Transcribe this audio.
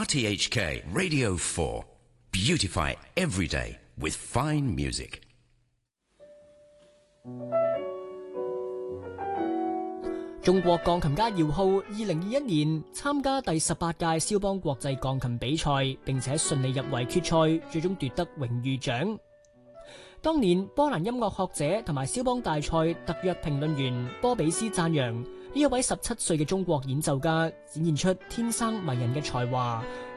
RTHK Radio 4. Beautify every day with fine music. 中國鋼琴家姚浩2021年參加第18屆肖邦國際鋼琴比賽，並且順利入圍決賽，最終奪得榮譽獎。當年波蘭音樂學者同埋肖邦大賽特約評論員波比斯讚揚呢一位17歲嘅中國演奏家展現出天生迷人嘅才華，